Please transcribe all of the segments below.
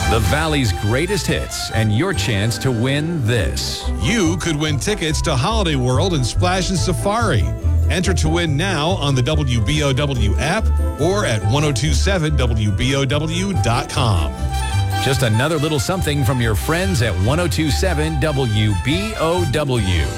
The Valley's greatest hits and your chance to win this. You could win tickets to Holiday World and Splash and Safari. Enter to win now on the WBOW app or at 1027WBOW.com. Just another little something from your friends at 1027 WBOW.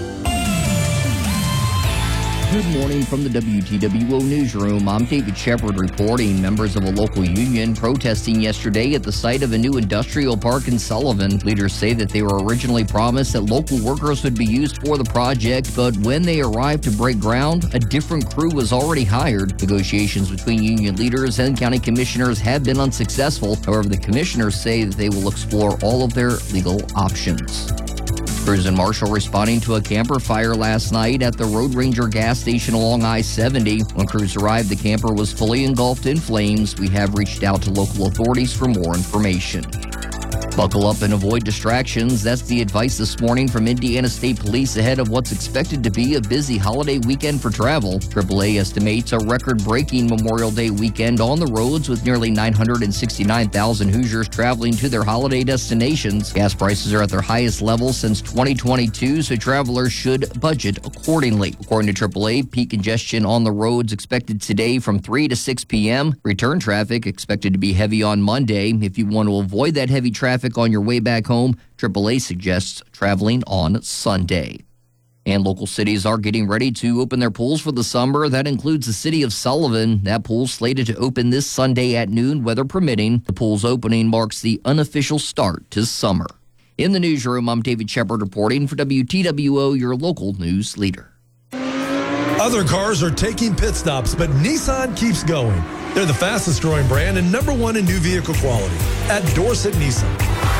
Good morning from the WTWO Newsroom. I'm David Shepard reporting. Members of a local union protesting yesterday at the site of a new industrial park in Sullivan. Leaders say that they were originally promised that local workers would be used for the project, but when they arrived to break ground, a different crew was already hired. Negotiations between union leaders and county commissioners have been unsuccessful. However, the commissioners say that they will explore all of their legal options. Crews and Marshall responding to a camper fire last night at the Road Ranger gas station along I-70. When crews arrived, the camper was fully engulfed in flames. We have reached out to local authorities for more information. Buckle up and avoid distractions. That's the advice this morning from Indiana State Police ahead of what's expected to be a busy holiday weekend for travel. AAA estimates a record-breaking Memorial Day weekend on the roads with nearly 969,000 Hoosiers traveling to their holiday destinations. Gas prices are at their highest level since 2022, so travelers should budget accordingly. According to AAA, peak congestion on the roads expected today from 3 to 6 p.m. Return traffic expected to be heavy on Monday. If you want to avoid that heavy traffic on your way back home, AAA suggests traveling on Sunday. And local cities are getting ready to open their pools for the summer. That includes the city of Sullivan. That pool slated to open this Sunday at noon, weather permitting. The pool's opening marks the unofficial start to summer. In the newsroom, I'm David Shepard reporting for WTWO, your local news leader. Other cars are taking pit stops, but Nissan keeps going. They're the fastest growing brand and number one in new vehicle quality at Dorset Nissan.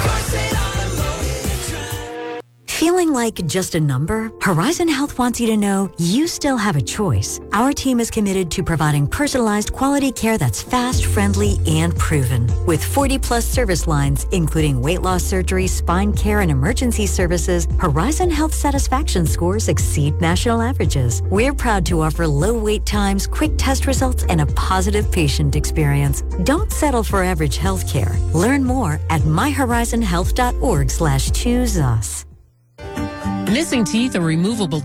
Feeling like just a number? Horizon Health wants you to know you still have a choice. Our team is committed to providing personalized quality care that's fast, friendly, and proven. With 40-plus service lines, including weight loss surgery, spine care, and emergency services, Horizon Health satisfaction scores exceed national averages. We're proud to offer low wait times, quick test results, and a positive patient experience. Don't settle for average health care. Learn more at myhorizonhealth.org/choose us. Missing teeth or removable